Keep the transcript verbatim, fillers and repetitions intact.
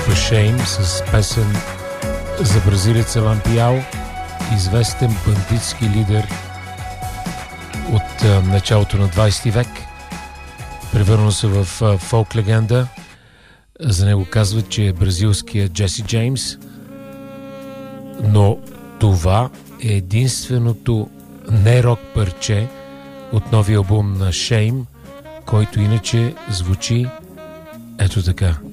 група Shame с песен за бразилеца Лампиао, известен бандитски лидер от а, началото на двайсети век. Превърна се в а, фолк легенда. За него казват, че е бразилският Джеси Джеймс. Но това е единственото не-рок парче от новия албум на Shame, който иначе звучи ето така.